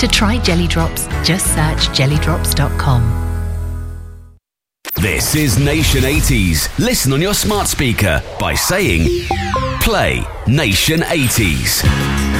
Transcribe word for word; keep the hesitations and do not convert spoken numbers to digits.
To try Jelly Drops, just search jelly drops dot com. This is Nation eighties. Listen on your smart speaker by saying, play Nation eighties.